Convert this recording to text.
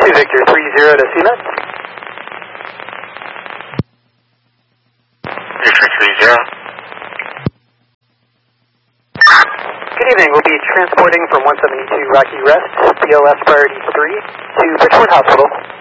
Victor 30 to CNET. Victor 30. Good evening. We'll be transporting from 172 Rocky Rest, PLS Priority 3, to Bridgeport Hospital.